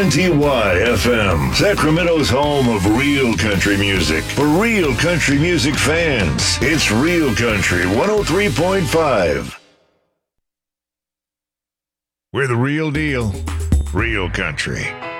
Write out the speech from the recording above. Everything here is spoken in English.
WNTY FM, Sacramento's home of real country music. For real country music fans, it's Real Country 103.5. We're the real deal, real country.